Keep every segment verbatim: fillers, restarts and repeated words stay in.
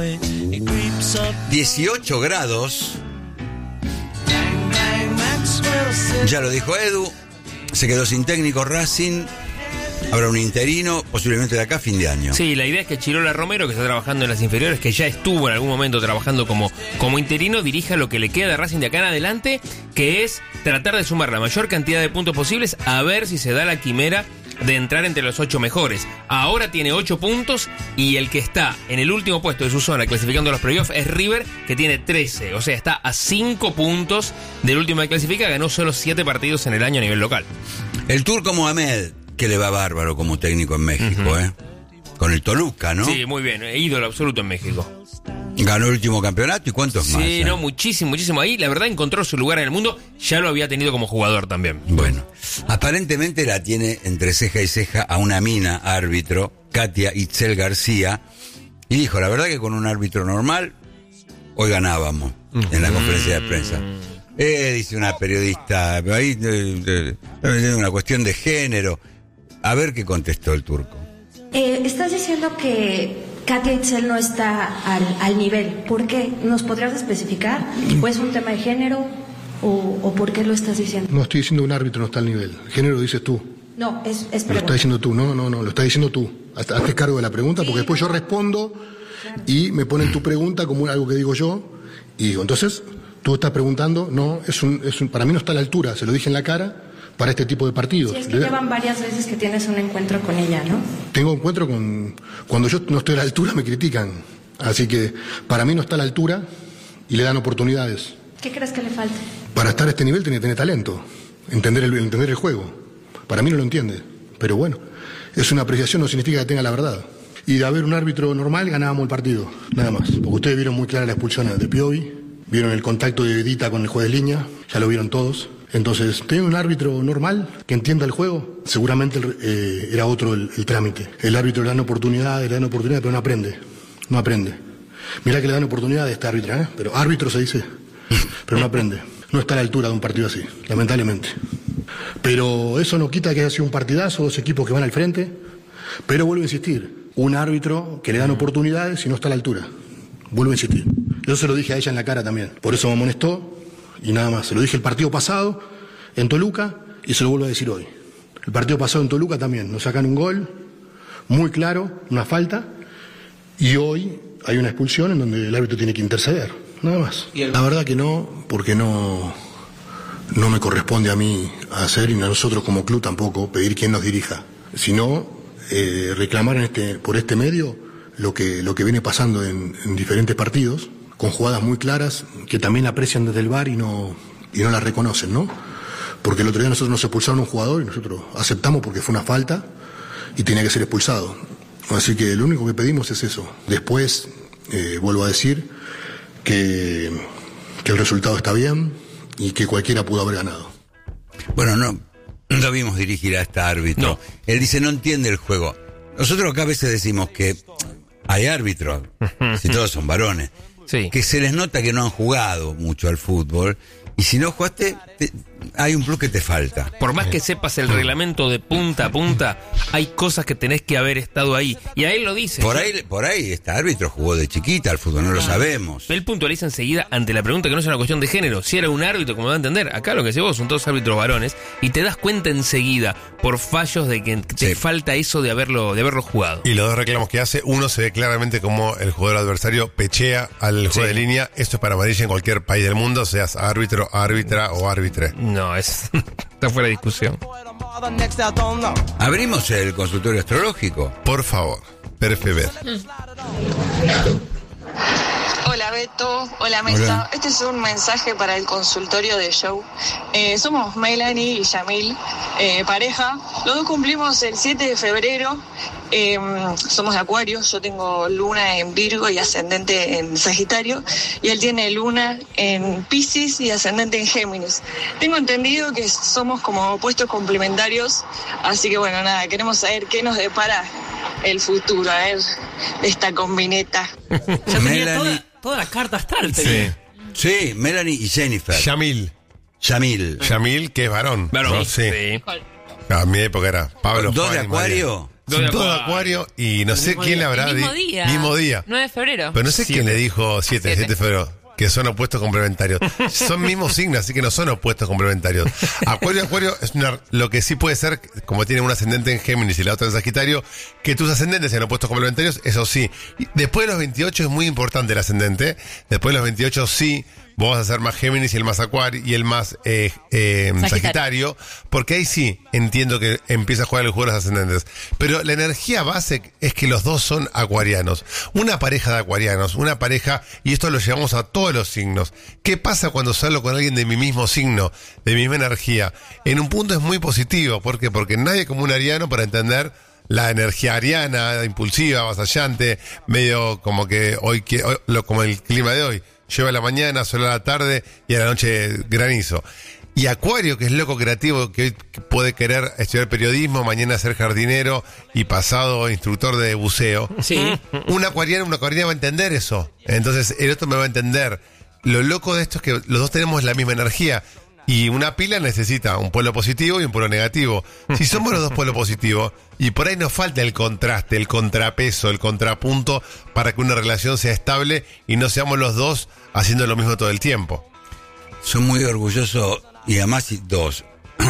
dieciocho grados. Ya lo dijo Edu. Se quedó sin técnico Racing. Habrá un interino, posiblemente de acá a fin de año. Sí, la idea es que Chirola Romero, que está trabajando en las inferiores, que ya estuvo en algún momento trabajando como, como interino, dirija lo que le queda de Racing de acá en adelante, que es tratar de sumar la mayor cantidad de puntos posibles, a ver si se da la quimera de entrar entre los ocho mejores. Ahora tiene ocho puntos y el que está en el último puesto de su zona clasificando a los playoffs es River, que tiene trece. O sea, está a cinco puntos del último que clasifica. Ganó solo siete partidos en el año a nivel local. El Turco Mohamed, que le va bárbaro como técnico en México, uh-huh. ¿eh? Con el Toluca, ¿no? Sí, muy bien. Ídolo absoluto en México. Ganó el último campeonato y cuántos sí, más. Sí, no, muchísimo, muchísimo. Ahí, la verdad, encontró su lugar en el mundo. Ya lo había tenido como jugador también. Bueno, aparentemente la tiene entre ceja y ceja a una mina árbitro, Katia Itzel García, y dijo, la verdad que con un árbitro normal, hoy ganábamos uh-huh. en la conferencia de prensa. Eh, dice una periodista, ahí eh, eh, una cuestión de género. A ver qué contestó el Turco. Eh, estás diciendo que Katia Itzel no está al, al nivel. ¿Por qué? ¿Nos podrías especificar? ¿O es un tema de género? ¿O, o por qué lo estás diciendo? No estoy diciendo un árbitro no está al nivel. El género lo dices tú. No, es, es pregunta. Lo estás diciendo tú. No, no, no, lo estás diciendo tú. Hazte, hazte cargo de la pregunta, porque después yo respondo y me ponen tu pregunta como algo que digo yo. Y digo, entonces, tú estás preguntando, no, es un, es un, para mí no está a la altura, se lo dije en la cara. Para este tipo de partidos. Sí, es que llevan varias veces que tienes un encuentro con ella, ¿no? Tengo encuentro con... Cuando yo no estoy a la altura me critican. Así que para mí no está a la altura y le dan oportunidades. ¿Qué crees que le falta? Para estar a este nivel tiene que tener talento, entender el, entender el juego. Para mí no lo entiende, pero bueno, es una apreciación, no significa que tenga la verdad. Y de haber un árbitro normal ganábamos el partido, nada más. Porque ustedes vieron muy clara la expulsión de Piovi, vieron el contacto de Edita con el juez de línea, ya lo vieron todos. Entonces, tener un árbitro normal que entienda el juego, seguramente eh, era otro el, el trámite. El árbitro le dan oportunidades, le dan oportunidades, pero no aprende. No aprende. Mirá que le dan oportunidades a este árbitro, ¿eh? Pero árbitro se dice, pero no aprende. No está a la altura de un partido así, lamentablemente. Pero eso no quita que haya sido un partidazo, dos equipos que van al frente. Pero vuelvo a insistir, un árbitro que le dan oportunidades y no está a la altura. Vuelvo a insistir. Yo se lo dije a ella en la cara también. Por eso me amonestó. Y nada más, se lo dije el partido pasado en Toluca y se lo vuelvo a decir hoy. El partido pasado en Toluca también, nos sacan un gol, muy claro, una falta, y hoy hay una expulsión en donde el árbitro tiene que interceder, nada más. La verdad que no, porque no, no me corresponde a mí hacer y a nosotros como club tampoco pedir quién nos dirija, sino eh, reclamar en este, por este medio lo que, lo que viene pasando en, en diferentes partidos, con jugadas muy claras que también aprecian desde el V A R y no, y no las reconocen, ¿no? Porque el otro día nosotros nos expulsaron a un jugador y nosotros aceptamos porque fue una falta y tenía que ser expulsado. Así que lo único que pedimos es eso. Después, eh, vuelvo a decir que, que el resultado está bien y que cualquiera pudo haber ganado. Bueno, no, no vimos dirigir a este árbitro. No. Él dice, no entiende el juego. Nosotros acá a veces decimos que hay árbitros, si todos son varones, sí. que se les nota que no han jugado mucho al fútbol, y si no jugaste, te, hay un plus que te falta. Por más que sepas el reglamento de punta a punta, hay cosas que tenés que haber estado ahí. Y a él lo dice. Por ahí, por ahí este árbitro jugó de chiquita al fútbol, no lo sabemos. Él puntualiza enseguida ante la pregunta que no es una cuestión de género. Si era un árbitro, como va a entender. Acá lo que decís vos son todos árbitros varones. Y te das cuenta enseguida, por fallos, de que te sí. falta eso de haberlo, de haberlo jugado. Y los dos reclamos que hace, uno se ve claramente como el jugador adversario pechea al juez sí. de línea. Esto es para amarilla en cualquier país del mundo, seas árbitro, árbitra o árbitre. No, es... está fuera de discusión. ¿Abrimos el consultorio astrológico? Por favor, Perfe. Hola Beto, hola Mesa. Hola. Este es un mensaje para el consultorio de Show. Eh, somos Melanie y Yamil, eh, pareja. Los dos cumplimos el siete de febrero. Eh, somos de Acuario. Yo tengo luna en Virgo y ascendente en Sagitario. Y él tiene luna en Piscis y ascendente en Géminis. Tengo entendido que somos como opuestos complementarios. Así que bueno, nada, queremos saber qué nos depara el futuro, a ver, esta combineta. Ya tenía toda, toda la carta astral. Sí. sí, Melanie y Jennifer. Yamil. Yamil. Yamil, que es varón. Varón, ¿no? Sí. sí. A mi época era Pablo. ¿Dos de Acuario? Son todos de Acuario y no sé quién le habrá El mismo di- día. mismo día. nueve de febrero. Pero no sé quién le dijo siete, siete de febrero, que son opuestos complementarios. Son mismos signos, así que no son opuestos complementarios. Acuario, Acuario es una, lo que sí puede ser, como tiene un ascendente en Géminis y la otra en Sagitario, que tus ascendentes sean opuestos complementarios, eso sí. Y después de los veintiocho es muy importante el ascendente. Después de los veintiocho sí, vos vas a ser más Géminis y el más Acuario y el más eh, eh, Sagitario. Sagitario, porque ahí sí entiendo que empieza a jugar el juego de los ascendentes. Pero la energía base es que los dos son acuarianos. Una pareja de acuarianos, una pareja, y esto lo llevamos a todos los signos. ¿Qué pasa cuando salgo con alguien de mi mismo signo, de mi misma energía? En un punto es muy positivo. ¿Por qué? Porque nadie como un ariano para entender la energía ariana, impulsiva, avasallante, medio como que hoy, que, hoy lo, como el clima de hoy. Llueve a la mañana, sol a la tarde y a la noche granizo. Y Acuario, que es loco creativo, que hoy puede querer estudiar periodismo, mañana ser jardinero y pasado instructor de buceo. Sí. Un acuariano, una acuariana va a entender eso. Entonces el otro me va a entender. Lo loco de esto es que los dos tenemos la misma energía. Y una pila necesita un polo positivo y un polo negativo. Si somos los dos polos positivos, y por ahí nos falta el contraste, el contrapeso, el contrapunto, para que una relación sea estable y no seamos los dos haciendo lo mismo todo el tiempo. Son muy orgullosos, y además dos,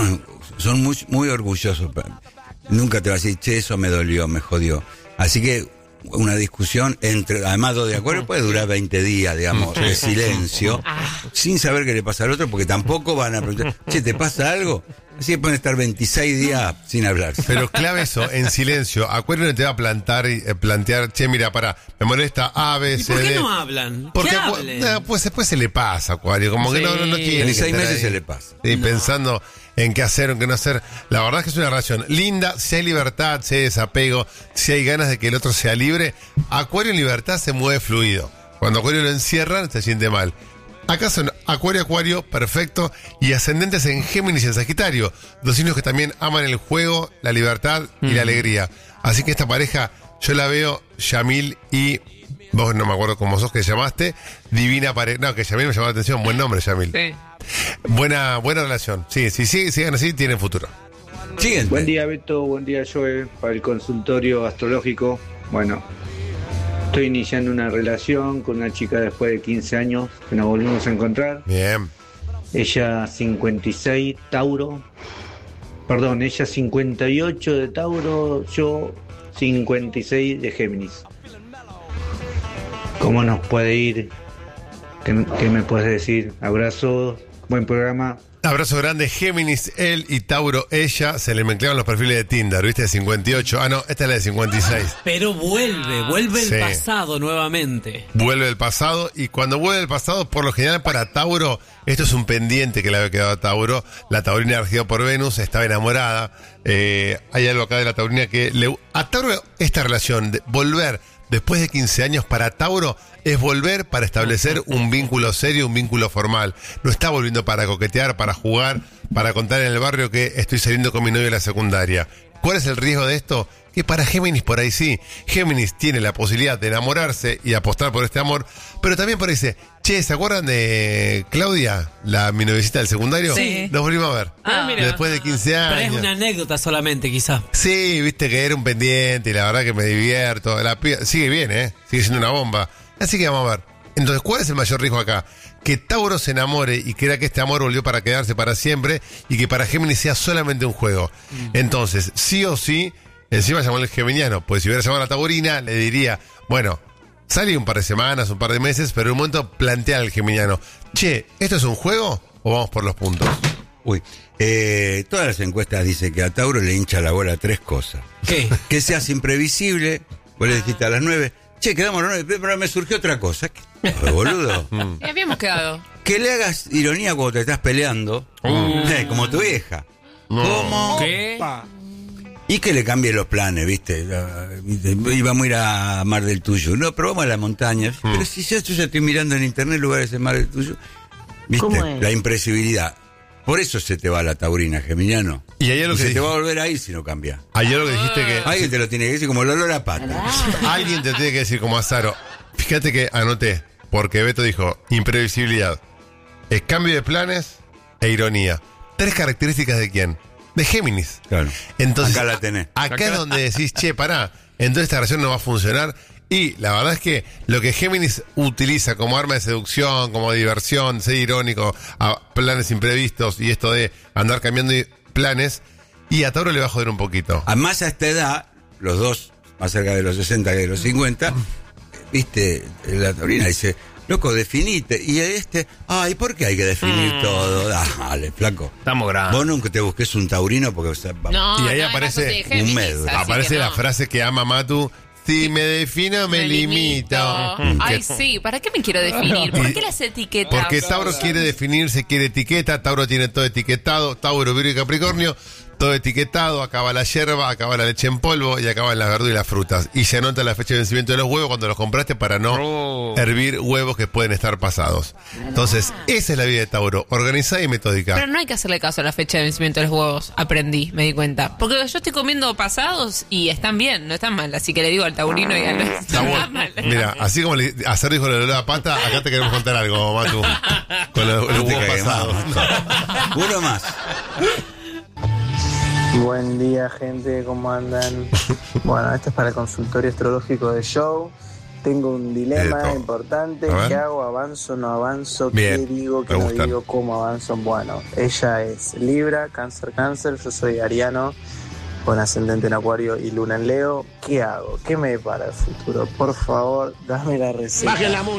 son muy, muy orgullosos. Nunca te vas a decir, che, eso me dolió, me jodió. Así que una discusión entre, además dos de acuerdo, puede durar veinte días, digamos, de silencio, sin saber qué le pasa al otro, porque tampoco van a preguntar, che, ¿te pasa algo? Así que pueden estar veintiséis días sin hablar. Pero clave eso, en silencio. Acuario no te va a plantar y eh, plantear, che, mira, pará, me molesta A, B, ¿Y C, por qué D. no hablan? Porque ¿Qué acu- hablen? eh, pues después se le pasa, Acuario, como que Sí. no, no, no tiene. En que seis estar meses ahí. se le pasa. Sí, No. pensando en qué hacer o en qué no hacer. La verdad es que es una relación linda, si hay libertad, si hay desapego, si hay ganas de que el otro sea libre. Acuario en libertad se mueve fluido. Cuando Acuario lo encierran, se siente mal. Acá son Acuario, Acuario, perfecto, y ascendentes en Géminis y en Sagitario, dos signos que también aman el juego, la libertad y la alegría. Así que esta pareja, yo la veo, Yamil y vos no me acuerdo cómo sos que llamaste, divina pareja. No, que Yamil me llamó la atención, buen nombre, Yamil. Sí. Buena, buena relación. Sí, sí, sí, sigan así, tienen futuro. Siguiente. Buen día, Beto. Buen día, Joe, para el consultorio astrológico. Bueno, estoy iniciando una relación con una chica después de quince años que nos volvimos a encontrar. Bien. Ella cincuenta y seis, Tauro. Perdón, ella cincuenta y ocho de Tauro, yo cincuenta y seis de Géminis. ¿Cómo nos puede ir? ¿Qué, qué me puedes decir? Abrazos, buen programa. Abrazo grande, Géminis, él y Tauro, ella, se le mezclaron los perfiles de Tinder, ¿viste? De cincuenta y ocho. Ah, no, esta es la de cincuenta y seis. Pero vuelve, vuelve Sí. el pasado nuevamente. Vuelve el pasado, y cuando vuelve el pasado, por lo general para Tauro, esto es un pendiente que le había quedado a Tauro. La taurina regido por Venus, estaba enamorada. Eh, hay algo acá de la taurina que le, a Tauro esta relación de volver después de quince años para Tauro es volver para establecer un vínculo serio, un vínculo formal. No está volviendo para coquetear, para jugar, para contar en el barrio que estoy saliendo con mi novio de la secundaria. ¿Cuál es el riesgo de esto? Que para Géminis por ahí sí. Géminis tiene la posibilidad de enamorarse y apostar por este amor, pero también por ahí dice, che, ¿se acuerdan de Claudia, la mi noviecita del secundario? Sí. Nos volvimos a ver. Ah, mira. Después de quince Pero años. es una anécdota solamente, quizá. Sí, viste que era un pendiente y la verdad que me divierto. La piba- sigue bien, ¿eh? Sigue siendo una bomba. Así que vamos a ver. Entonces, ¿cuál es el mayor riesgo acá? Que Tauro se enamore y crea que este amor volvió para quedarse para siempre y que para Géminis sea solamente un juego. Entonces, sí o sí, encima llamó el geminiano, pues si hubiera llamado a la taurina, le diría, bueno, salí un par de semanas, un par de meses, pero en un momento plantea al geminiano, che, ¿esto es un juego o vamos por los puntos? Uy, eh, todas las encuestas dicen que a Tauro le hincha la bola tres cosas. ¿Qué? Que seas imprevisible, vos le dijiste a las nueve, che, quedamos a las nueve, pero me surgió otra cosa. ¿Qué? Boludo. Y habíamos quedado. Que le hagas ironía cuando te estás peleando, eh, como tu vieja. ¿Cómo? ¿Qué? Y que le cambie los planes, ¿viste? Íbamos a ir a Mar del Tuyú. No, pero vamos a la montaña. Pero si yo, yo ya estoy mirando en internet lugares en Mar del Tuyú. ¿Viste? ¿Cómo es? La impresibilidad. Por eso se te va la taurina, geminiano. Y ayer lo Y que se te dij- va a volver a ir si no cambia. Ayer lo que dijiste que... Alguien te lo tiene que decir como el olor a pata. Alguien te tiene que decir como Azaro. Fíjate que anoté, porque Beto dijo, imprevisibilidad, es cambio de planes e ironía. Tres características de quién. de Géminis. Claro. Entonces, Acá la tenés. Acá, Acá. es donde decís, che, pará, entonces esta relación no va a funcionar. Y la verdad es que lo que Géminis utiliza como arma de seducción, como diversión, ser irónico, a planes imprevistos y esto de andar cambiando planes, y a Tauro le va a joder un poquito. Además, a esta edad, los dos, más cerca de los sesenta que de los cincuenta, viste, la taurina dice, loco, definite. Y este, ay, ¿por qué hay que definir Mm. todo? Dale, flaco. Estamos grandes. Vos nunca te busques un taurino porque... o sea, va- No, Y ahí no, aparece además soy de Géminis, un medio. así Aparece que la no. frase que ama Matu, si me defino me, limito. Ay, Que- sí, ¿para qué me quiero definir? ¿Por qué las etiquetas? Porque Tauro quiere definirse, quiere etiqueta, Tauro tiene todo etiquetado, Tauro, Virgo y Capricornio, todo etiquetado, acaba la yerba, acaba la leche en polvo y acaban las verduras y las frutas. Y se anota la fecha de vencimiento de los huevos cuando los compraste para no Oh. hervir huevos que pueden estar pasados. Entonces, esa es la vida de Tauro, organizada y metódica. Pero no hay que hacerle caso a la fecha de vencimiento de los huevos. Aprendí, me di cuenta. Porque yo estoy comiendo pasados y están bien, no están mal. Así que le digo al taurino y al... Está bueno. Mira, así como le, hacer dijo lo de la pata, acá te queremos contar algo, Matu. Con los, los No te huevos cagues pasados. más. Uno más. Buen día, gente, ¿cómo andan? Bueno, esto es para el consultorio astrológico de Show. Tengo un dilema Esto. importante. A ver. ¿Qué hago? ¿Avanzo, no avanzo? Bien, ¿Qué digo, qué me no gustan. digo? ¿Cómo avanzo? Bueno, ella es Libra, Cáncer, Cáncer. Yo soy Ariano, con ascendente en Acuario y Luna en Leo. ¿Qué hago? ¿Qué me depara el futuro? Por favor, dame la receta.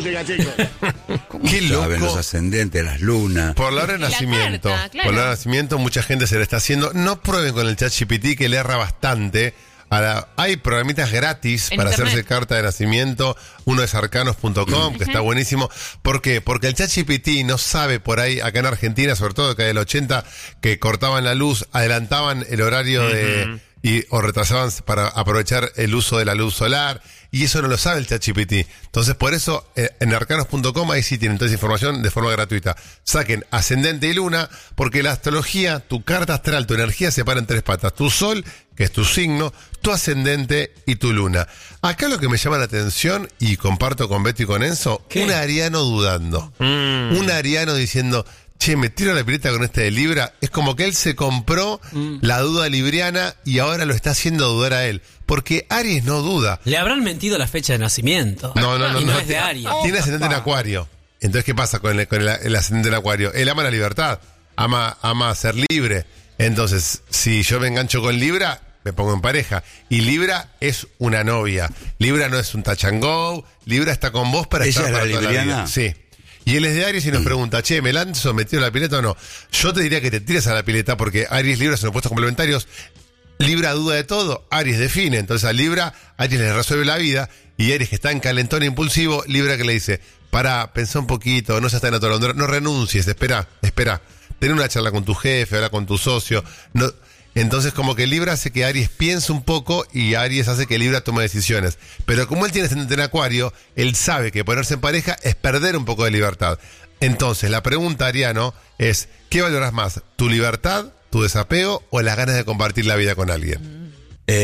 ¿Cómo Qué saben loco. los ascendentes, las lunas? Por la hora de La nacimiento, carta, claro. por la hora de nacimiento mucha gente se le está haciendo. No prueben con el ChatGPT que le erra bastante. A la- hay programitas gratis En para internet. hacerse carta de nacimiento. Uno es arcanos punto com, que está buenísimo. ¿Por qué? Porque el ChatGPT no sabe por ahí, acá en Argentina, sobre todo acá del ochenta, que cortaban la luz, adelantaban el horario de... Y, o retrasaban para aprovechar el uso de la luz solar, y eso no lo sabe el ChatGPT. Entonces, por eso, eh, en arcanos punto com ahí sí tienen toda esa información de forma gratuita. Saquen ascendente y luna, porque la astrología, tu carta astral, tu energía se para en tres patas. Tu sol, que es tu signo, tu ascendente y tu luna. Acá lo que me llama la atención, y comparto con Beto y con Enzo, ¿Qué? un ariano dudando. Mm. Un ariano diciendo... Che, me tiro la pileta con este de Libra. Es como que él se compró la duda libriana y ahora lo está haciendo dudar a él. Porque Aries no duda. Le habrán mentido la fecha de nacimiento. No, no, no. Y no, no. es de Aries. Tiene ascendente en Acuario. Entonces, ¿qué pasa con el, con el, el ascendente en Acuario? Él ama la libertad. Ama, ama ser libre. Entonces, si yo me engancho con Libra, me pongo en pareja. Y Libra es una novia. Libra no es un touch and go. Libra está con vos para ¿Ella estar es la para toda la libriana? vida. Sí. Y él es de Aries y nos pregunta, che, ¿me lanzo, me tiro la pileta o no? Yo te diría que te tires a la pileta porque Aries y Libra son opuestos complementarios. Libra duda de todo, Aries define. Entonces a Libra, Aries le resuelve la vida. Y Aries, que está en calentón e impulsivo, Libra que le dice, pará, pensá un poquito, no seas tan atolondrado, no renuncies, espera, espera. Ten una charla con tu jefe, habla con tu socio. No, entonces como que Libra hace que Aries piense un poco y Aries hace que Libra tome decisiones. Pero como él tiene ascendente en Acuario, él sabe que ponerse en pareja es perder un poco de libertad. Entonces la pregunta, Ariano, es, ¿qué valoras más? ¿Tu libertad, tu desapego o las ganas de compartir la vida con alguien?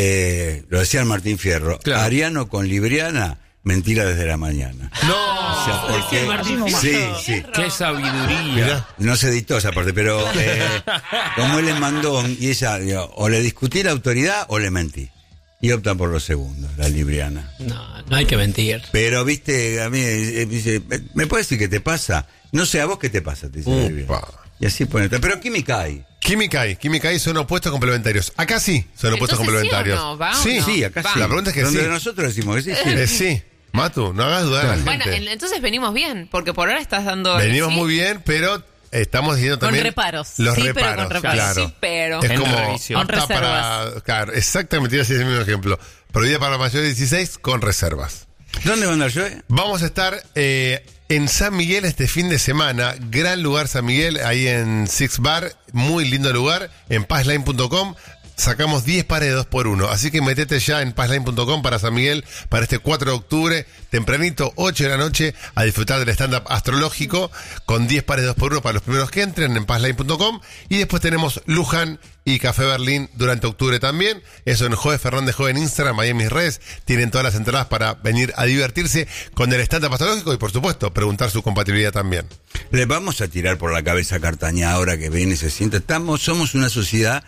Eh, lo decía el Martín Fierro. Claro. Ariano con Libriana, mentira desde la mañana. No. O sea, porque- Martín sí, sí. Qué sabiduría. Mirá. No se editó esa parte, pero eh, como él es mandón y ella, digo, o le discutí la autoridad o le mentí. Y optan por lo segundo, la Libriana. No, no hay que mentir. Pero, viste, a mí eh, dice, ¿me puedes decir qué te pasa? No sé, ¿a vos qué te pasa? Te dice la Libriana. Upa. Y así pone. Pero química hay. Química y química y son opuestos complementarios. Acá sí son opuestos Entonces, ¿sí o complementarios. no? ¿Va o sí, no? Sí, acá Va. sí. La pregunta es que Donde sí. nosotros decimos que sí, sí. Eh, sí. Matu, no hagas dudar a la Bueno, gente. en- entonces venimos bien, porque por ahora estás dando... Venimos sí, muy bien, pero estamos diciendo Con también reparos. los Sí, pero reparos, con reparos. claro. Sí, pero- es En como revisión. apta Con para, reservas. claro, exactamente, iba a decir ese mismo ejemplo. Prohibida para mayores de dieciséis con reservas. ¿Dónde va a andar yo? eh? Vamos a estar eh, en San Miguel este fin de semana. Gran lugar San Miguel, ahí en Six Bar. Muy lindo lugar. En passline punto com sacamos diez pares de dos por uno. Así que metete ya en passline punto com para San Miguel para este cuatro de octubre. Tempranito, ocho de la noche, a disfrutar del stand-up astrológico con diez pares de dos por uno para los primeros que entren en passline punto com. Y después tenemos Luján y Café Berlín durante octubre también. Eso en Joe Fernández Joe en Instagram, ahí en mis redes. Tienen todas las entradas para venir a divertirse con el stand-up astrológico y, por supuesto, preguntar su compatibilidad también. Le vamos a tirar por la cabeza a Cartañá ahora que viene y se sienta. Estamos, somos una sociedad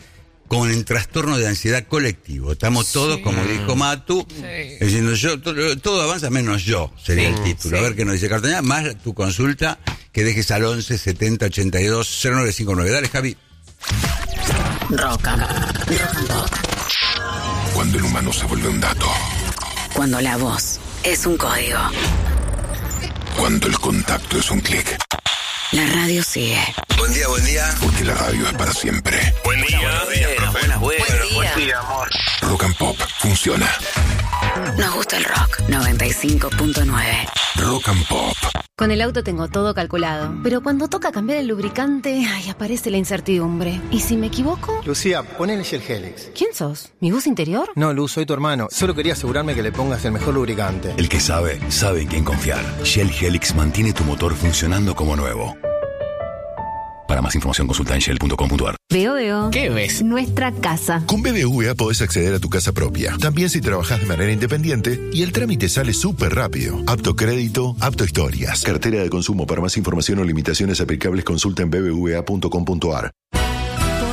con el trastorno de ansiedad colectivo. Estamos todos, Sí. como dijo Matu, Sí. diciendo yo, todo, todo avanza menos yo, sería Sí, el título. sí. A ver qué nos dice Cartañá, más tu consulta que dejes al once setenta ochenta y dos cero nueve cincuenta y nueve. Dale, Javi. Rock and, rock and pop. Cuando el humano se vuelve un dato. Cuando la voz es un código. Cuando el contacto es un clic. La radio sigue. Buen día, buen día. Porque la radio es para siempre. Buen día. Buenas, buenas. Buen día. Rock and Pop funciona. Nos gusta el rock. noventa y cinco punto nueve. Rock and Pop. Con el auto tengo todo calculado, pero cuando toca cambiar el lubricante, ay, aparece la incertidumbre. ¿Y si me equivoco? Lucía, ponele Shell Helix. ¿Quién sos? ¿Mi voz interior? No, Luz, soy tu hermano. Solo quería asegurarme que le pongas el mejor lubricante. El que sabe, sabe en quién confiar. Shell Helix mantiene tu motor funcionando como nuevo. Para más información consulta en shell punto com punto a r. Veo, veo. ¿Qué ves? Nuestra casa. Con B B V A podés acceder a tu casa propia. También si trabajás de manera independiente y el trámite sale súper rápido. Apto crédito, apto historias. Cartera de consumo. Para más información o limitaciones aplicables consulta en b b v a punto com punto a r.